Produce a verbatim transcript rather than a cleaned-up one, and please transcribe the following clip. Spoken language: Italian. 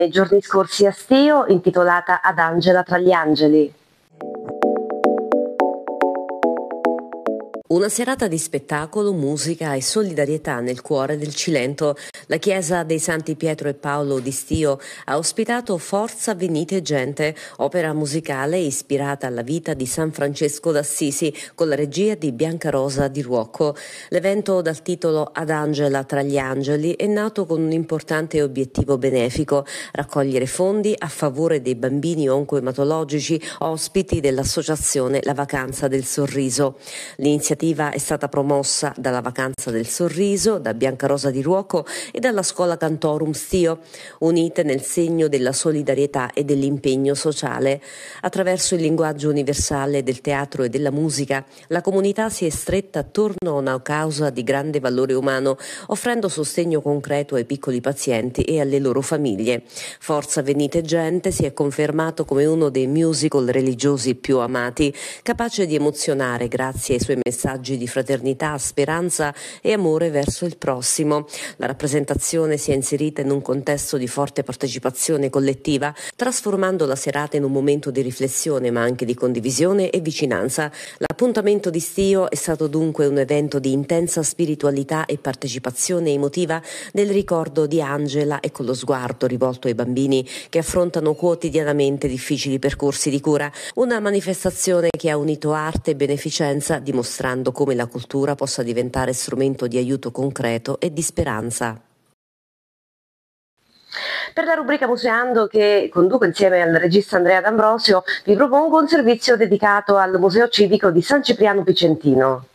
nei giorni scorsi a Stio, intitolata Ad Angela tra gli angeli. Una serata di spettacolo, musica e solidarietà nel cuore del Cilento. La chiesa dei Santi Pietro e Paolo di Stio ha ospitato Forza Venite Gente, opera musicale ispirata alla vita di San Francesco d'Assisi con la regia di Biancarosa di Ruocco. L'evento dal titolo Ad Angela tra gli angeli è nato con un importante obiettivo benefico: raccogliere fondi a favore dei bambini oncoematologici ospiti dell'associazione La Vacanza del Sorriso. L'iniziativa è stata promossa dalla Vacanza del Sorriso, da Biancarosa di Ruoco e dalla Scuola Cantorum Stio, unite nel segno della solidarietà e dell'impegno sociale. Attraverso il linguaggio universale del teatro e della musica, la comunità si è stretta attorno a una causa di grande valore umano, offrendo sostegno concreto ai piccoli pazienti e alle loro famiglie. Forza Venite Gente si è confermato come uno dei musical religiosi più amati, capace di emozionare grazie ai suoi messaggi di fraternità, speranza e amore verso il prossimo. La rappresentazione si è inserita in un contesto di forte partecipazione collettiva, trasformando la serata in un momento di riflessione ma anche di condivisione e vicinanza. L'appuntamento di Stio è stato dunque un evento di intensa spiritualità e partecipazione emotiva nel ricordo di Angela e con lo sguardo rivolto ai bambini che affrontano quotidianamente difficili percorsi di cura. Una manifestazione che ha unito arte e beneficenza, dimostrando come la cultura possa diventare strumento di aiuto concreto e di speranza. Per la rubrica Museando, che conduco insieme al regista Andrea D'Ambrosio, vi propongo un servizio dedicato al Museo Civico di San Cipriano Picentino.